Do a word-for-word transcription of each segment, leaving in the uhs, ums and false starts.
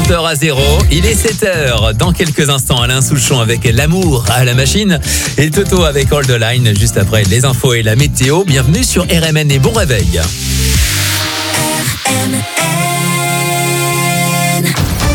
compteur à zéro. Il est sept heures. Dans quelques instants, Alain Souchon avec l'amour à la machine et Toto avec Hold the Line juste après les infos et la météo. Bienvenue sur R M N et bon réveil. R M N.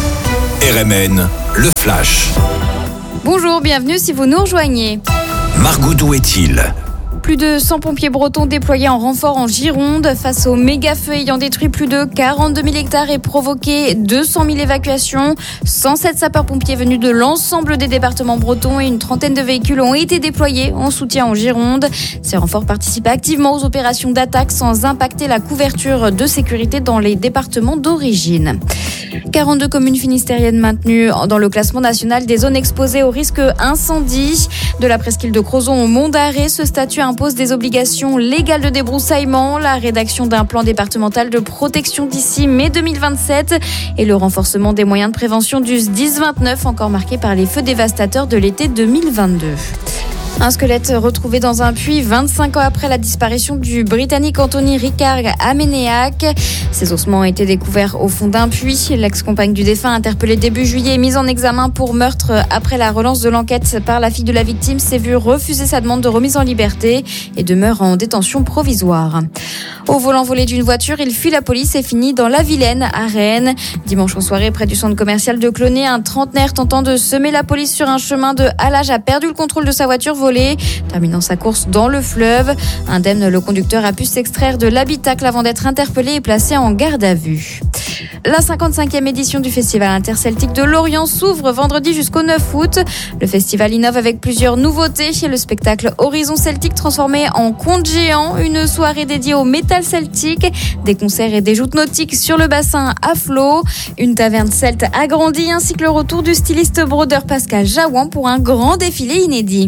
R M N, le flash. Bonjour, bienvenue si vous nous rejoignez. Margot, d'où est-il ? Plus de cent pompiers bretons déployés en renfort en Gironde face au méga-feu ayant détruit plus de quarante-deux mille hectares et provoqué deux cent mille évacuations. cent sept sapeurs-pompiers venus de l'ensemble des départements bretons et une trentaine de véhicules ont été déployés en soutien en Gironde. Ces renforts participent activement aux opérations d'attaque sans impacter la couverture de sécurité dans les départements d'origine. quarante-deux communes finistériennes maintenues dans le classement national des zones exposées au risque incendie. De la presqu'île de Crozon au Mont d'Arrée, ce statut impose des obligations légales de débroussaillement, la rédaction d'un plan départemental de protection d'ici mai deux mille vingt-sept et le renforcement des moyens de prévention du S dix vingt-neuf, encore marqué par les feux dévastateurs de l'été deux mille vingt-deux. Un squelette retrouvé dans un puits vingt-cinq ans après la disparition du Britannique Anthony Ricard à Ménéac. Ses ossements ont été découverts au fond d'un puits. L'ex-compagne du défunt, interpellée début juillet, mise en examen pour meurtre après la relance de l'enquête par la fille de la victime, s'est vue refuser sa demande de remise en liberté et demeure en détention provisoire. Au volant volé d'une voiture, il fuit la police et finit dans la Vilaine, à Rennes. Dimanche en soirée, près du centre commercial de Clonay, un trentenaire tentant de semer la police sur un chemin de halage a perdu le contrôle de sa voiture volée, terminant sa course dans le fleuve. Indemne, le conducteur a pu s'extraire de l'habitacle avant d'être interpellé et placé en garde à vue. La cinquante-cinquième édition du Festival interceltique de Lorient s'ouvre vendredi jusqu'au neuf août. Le festival innove avec plusieurs nouveautés. Le spectacle Horizon Celtique transformé en conte géant, une soirée dédiée au métal celtique, des concerts et des joutes nautiques sur le bassin à flot, une taverne celte agrandie ainsi que le retour du styliste brodeur Pascal Jaouan pour un grand défilé inédit.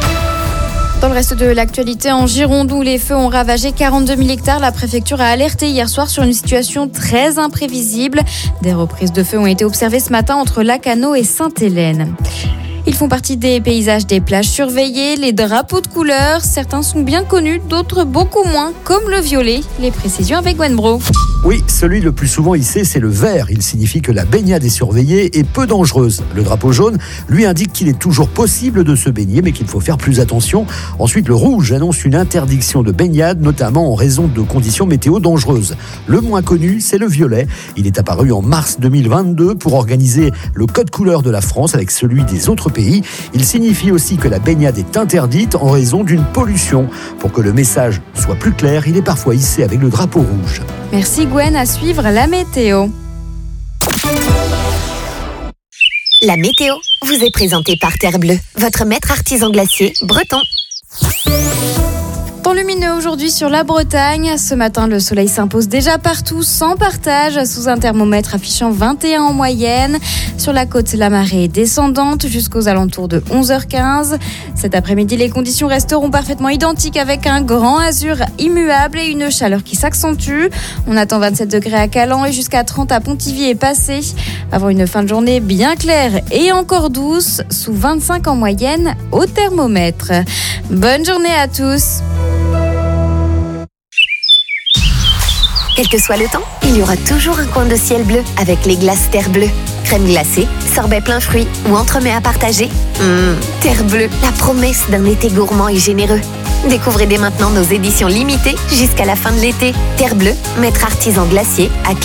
Dans le reste de l'actualité, en Gironde où les feux ont ravagé quarante-deux mille hectares, la préfecture a alerté hier soir sur une situation très imprévisible. Des reprises de feu ont été observées ce matin entre Lacanau et Sainte-Hélène. Ils font partie des paysages des plages surveillées, les drapeaux de couleur. Certains sont bien connus, d'autres beaucoup moins, comme le violet. Les précisions avec Gwen Bro. Oui, celui le plus souvent hissé, c'est le vert. Il signifie que la baignade est surveillée et peu dangereuse. Le drapeau jaune, lui, indique qu'il est toujours possible de se baigner, mais qu'il faut faire plus attention. Ensuite, le rouge annonce une interdiction de baignade, notamment en raison de conditions météo dangereuses. Le moins connu, c'est le violet. Il est apparu en mars deux mille vingt-deux pour organiser le code couleur de la France avec celui des autres pays. Il signifie aussi que la baignade est interdite en raison d'une pollution. Pour que le message soit plus clair, il est parfois hissé avec le drapeau rouge. Merci Gwen, à suivre la météo. La météo vous est présentée par Terre Bleue, votre maître artisan glacier breton. Temps lumineux aujourd'hui sur la Bretagne. Ce matin, le soleil s'impose déjà partout, sans partage, sous un thermomètre affichant vingt et un en moyenne. Sur la côte, la marée est descendante jusqu'aux alentours de onze heures quinze. Cet après-midi, les conditions resteront parfaitement identiques avec un grand azur immuable et une chaleur qui s'accentue. On attend vingt-sept degrés à Calan et jusqu'à trente à Pontivy et Passé. Avant une fin de journée bien claire et encore douce, sous vingt-cinq en moyenne au thermomètre. Bonne journée à tous. Quel que soit le temps, il y aura toujours un coin de ciel bleu avec les glaces Terre Bleue. Crème glacée, sorbet plein fruits ou entremets à partager. Mmh, Terre Bleue, la promesse d'un été gourmand et généreux. Découvrez dès maintenant nos éditions limitées jusqu'à la fin de l'été. Terre Bleue, maître artisan glacier à